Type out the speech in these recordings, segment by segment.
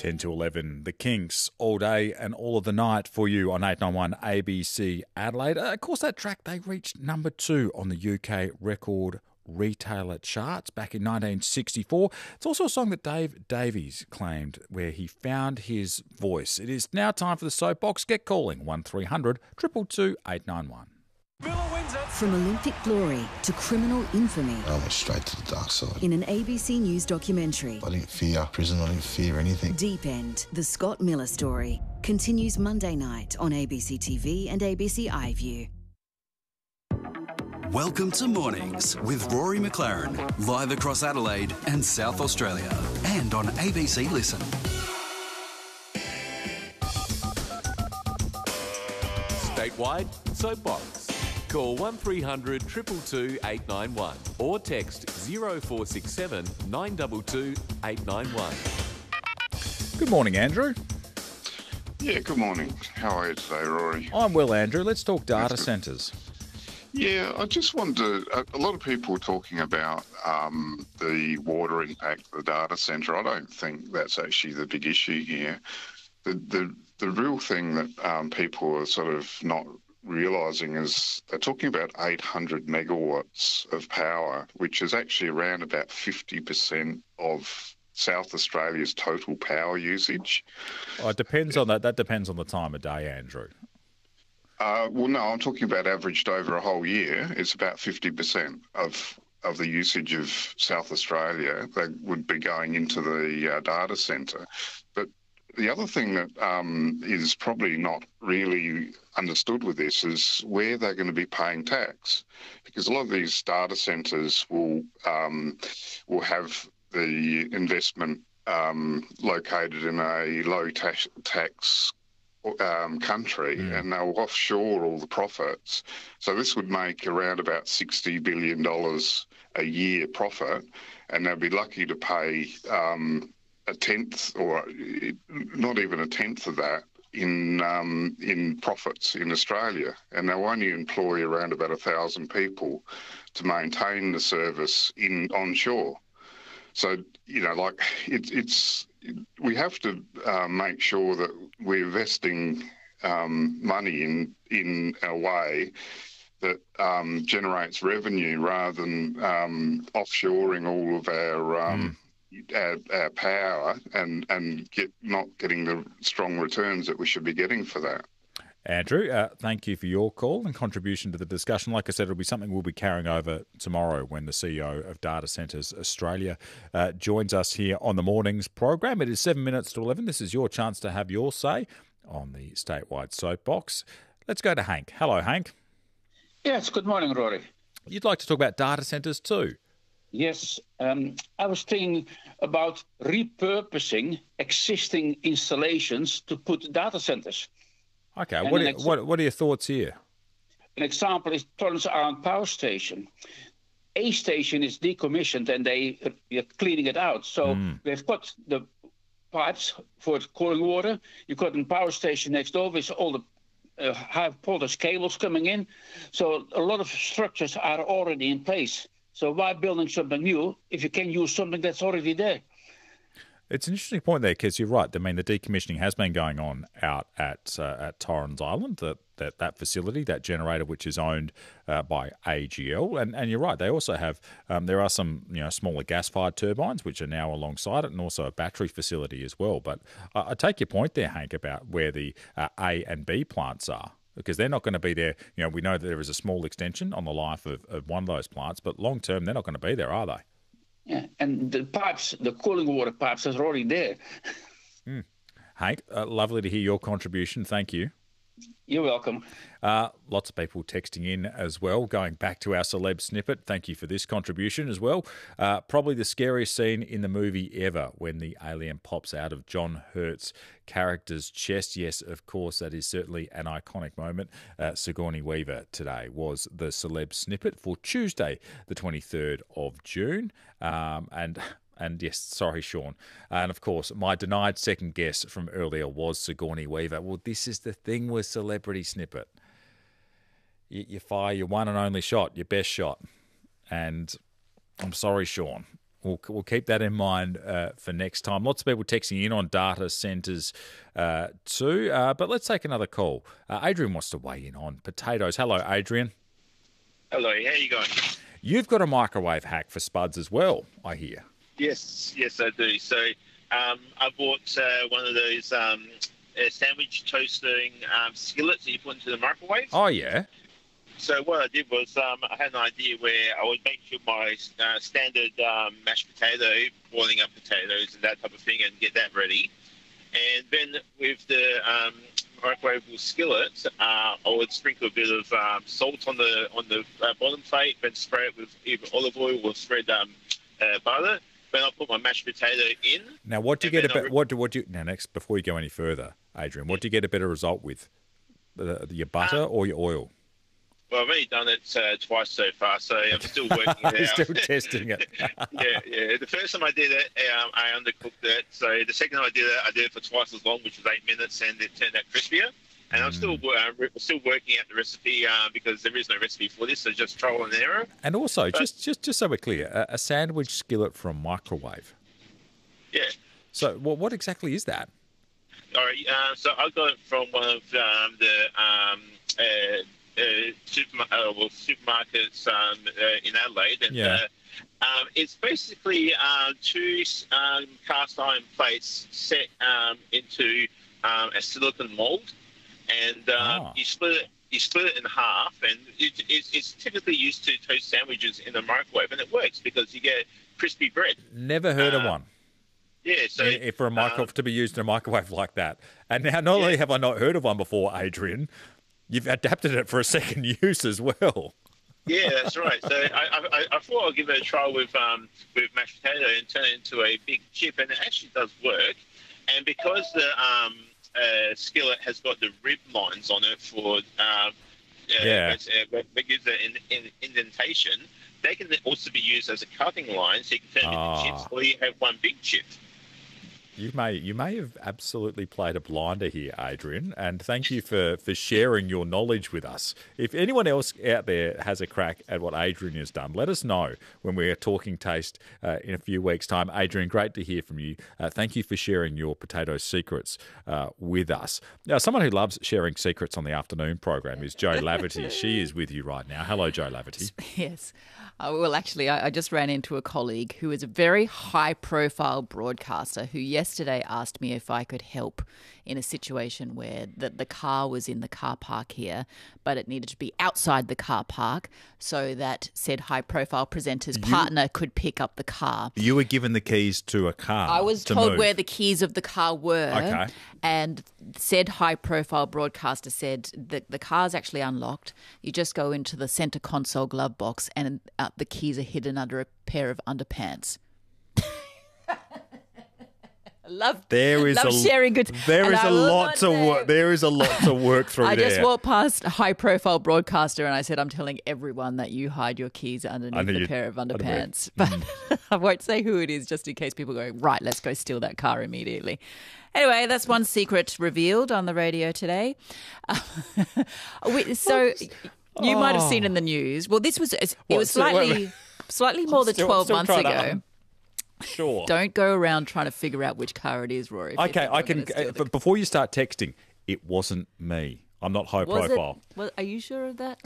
10 to 11, The Kinks, all day and all of the night for you on 891 ABC Adelaide. Of course, that track, they reached number 2 on the UK record retailer charts back in 1964. It's also a song that Dave Davies claimed where he found his voice. It is now time for the Soapbox. Get calling 1300 222 891. From Olympic glory to criminal infamy. I went straight to the dark side. In an ABC News documentary. I didn't fear prison, I didn't fear anything. Deep End, the Scott Miller story, continues Monday night on ABC TV and ABC iView. Welcome to Mornings with Rory McLaren, live across Adelaide and South Australia, and on ABC Listen. Statewide Soapbox. Call 1300 222 891 or text 0467 922 891. Good morning, Andrew. Yeah, good morning. How are you today, Rory? I'm well, Andrew. Let's talk data centres. Yeah, I just wanted to, a lot of people talking about the water impact of the data centre. I don't think that's actually the big issue here. The real thing that people are sort of not realising is they're talking about 800 megawatts of power, which is actually around about 50% of South Australia's total power usage. Oh, it depends on that. That depends on the time of day, Andrew. Well, no, I'm talking about averaged over a whole year. It's about 50% of the usage of South Australia that would be going into the data centre. But the other thing that is probably not really understood with this is where they're going to be paying tax, because a lot of these data centres will have the investment located in a low tax country, and they'll offshore all the profits. So this would make around about $60 billion a year profit, and they'll be lucky to pay a tenth, or not even a tenth of that in profits in Australia, and they'll only employ around about 1,000 people to maintain the service onshore. So, we have to make sure that we're investing money in a way that generates revenue rather than offshoring all of our power and not getting the strong returns that we should be getting for that. Andrew, thank you for your call and contribution to the discussion. Like I said, it'll be something we'll be carrying over tomorrow when the CEO of Data Centres Australia joins us here on the morning's program. It is 7 minutes to 11. This is your chance to have your say on the statewide soapbox. Let's go to Hank. Hello, Hank. Yes, good morning, Rory. You'd like to talk about data centres too? Yes, I was thinking about repurposing existing installations to put data centres. Okay, what are your thoughts here? An example is Torrens Island Power Station. A station is decommissioned and they are cleaning it out. So they've got the pipes for cooling water. You've got a power station next door with all the high voltage cables coming in. So a lot of structures are already in place. So why building something new if you can use something that's already there? It's an interesting point there, because you're right. I mean, the decommissioning has been going on out at Torrens Island, that facility, that generator, which is owned by AGL. And you're right. They also have there are some smaller gas-fired turbines which are now alongside it, and also a battery facility as well. But I take your point there, Hank, about where the A and B plants are, because they're not going to be there. We know that there is a small extension on the life of one of those plants, but long term they're not going to be there, are they? Yeah, and the pipes, the cooling water pipes, are already there. Hank, lovely to hear your contribution. Thank you. You're welcome. Lots of people texting in as well, going back to our celeb snippet. Thank you for this contribution as well. Probably the scariest scene in the movie ever, when the alien pops out of John Hurt's character's chest. Yes, of course, that is certainly an iconic moment. Sigourney Weaver today was the celeb snippet for Tuesday, the 23rd of June. And yes, sorry, Sean. And of course, my denied second guess from earlier was Sigourney Weaver. Well, this is the thing with Celebrity Snippet. You fire your one and only shot, your best shot. And I'm sorry, Sean. We'll keep that in mind for next time. Lots of people texting in on data centres too. But let's take another call. Adrian wants to weigh in on potatoes. Hello, Adrian. Hello, how you going? You've got a microwave hack for spuds as well, I hear. Yes, I do. So I bought one of those sandwich toasting skillets that you put into the microwave. Oh, yeah. So what I did was I had an idea where I would make sure my standard mashed potato, boiling up potatoes and that type of thing, and get that ready. And then with the microwavable skillet, I would sprinkle a bit of salt on the bottom plate, then spray it with either olive oil or spread butter. Then I'll put my mashed potato in. Now, next before you go any further, Adrian? What do you get a better result with, your butter or your oil? Well, I've only done it twice so far, so I'm still working it out. Still testing it. Yeah. The first time I did it, I undercooked it. So the second time I did it for twice as long, which was 8 minutes, and it turned out crispier. And I'm still working out the recipe because there is no recipe for this, so just trial and error. And also, just so we're clear, a sandwich skillet from microwave. Yeah. So what exactly is that? All right. So I got it from one of the supermarkets in Adelaide, and it's basically two cast iron plates set into a silicon mold, and you split it in half, and it's typically used to toast sandwiches in the microwave, and it works because you get crispy bread. Never heard of one. Yeah, so for a microwave to be used in a microwave like that, and now not only have I not heard of one before, Adrian, you've adapted it for a second use as well. Yeah, that's right. So I thought I'd give it a try with mashed potato and turn it into a big chip, and it actually does work. And because the skillet has got the rib lines on it for that gives it an indentation, they can also be used as a cutting line, so you can turn them into chips, or you have one big chip. You may have absolutely played a blinder here, Adrian, and thank you for sharing your knowledge with us. If anyone else out there has a crack at what Adrian has done, let us know when we're talking taste in a few weeks' time. Adrian, great to hear from you. Thank you for sharing your potato secrets with us. Now, someone who loves sharing secrets on the afternoon program is Jo Laverty. She is with you right now. Hello, Jo Laverty. Yes. Well, actually, I just ran into a colleague who is a very high-profile broadcaster who yesterday asked me if I could help in a situation where the car was in the car park here, but it needed to be outside the car park so that said high-profile presenter's partner could pick up the car. You were given the keys to a car. I was told where the keys of the car were, and said high-profile broadcaster said that the car's actually unlocked. You just go into the centre console glove box and the keys are hidden under a pair of underpants. Love sharing good. There is a lot to work through. I just walked past a high-profile broadcaster and I said, "I'm telling everyone that you hide your keys underneath a pair of underpants." But I won't say who it is, just in case people go, right, let's go steal that car immediately. Anyway, that's one secret revealed on the radio today. So you might have seen in the news. Well, this was slightly more than 12 months ago. Sure. Don't go around trying to figure out which car it is, Rory. Okay, I can. But before you start texting, it wasn't me. I'm not high profile. Are you sure of that?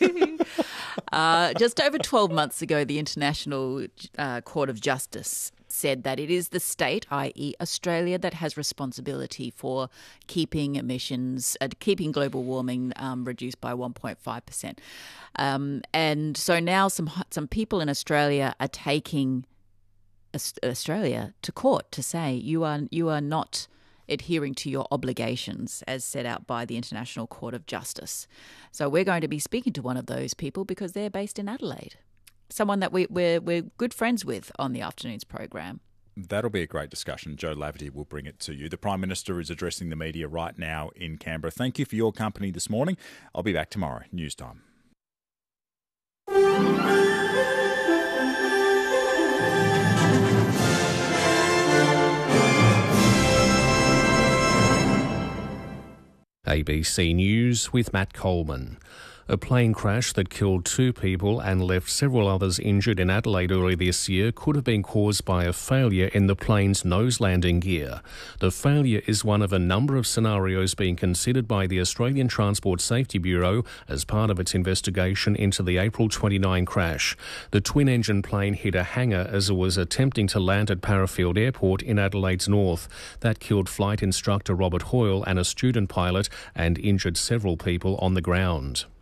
Just over 12 months ago, the International Court of Justice said that it is the state, i.e. Australia, that has responsibility for keeping emissions, keeping global warming reduced by 1.5%. And so now some people in Australia are taking Australia to court to say you are not adhering to your obligations as set out by the International Court of Justice. So we're going to be speaking to one of those people because they're based in Adelaide, someone that we're good friends with on the afternoons program. That'll be a great discussion. Jo Laverty will bring it to you. The Prime Minister is addressing the media right now in Canberra. Thank you for your company this morning. I'll be back tomorrow. News time. ABC News with Matt Coleman. A plane crash that killed 2 people and left several others injured in Adelaide early this year could have been caused by a failure in the plane's nose landing gear. The failure is one of a number of scenarios being considered by the Australian Transport Safety Bureau as part of its investigation into the April 29 crash. The twin-engine plane hit a hangar as it was attempting to land at Parafield Airport in Adelaide's north. That killed flight instructor Robert Hoyle and a student pilot and injured several people on the ground.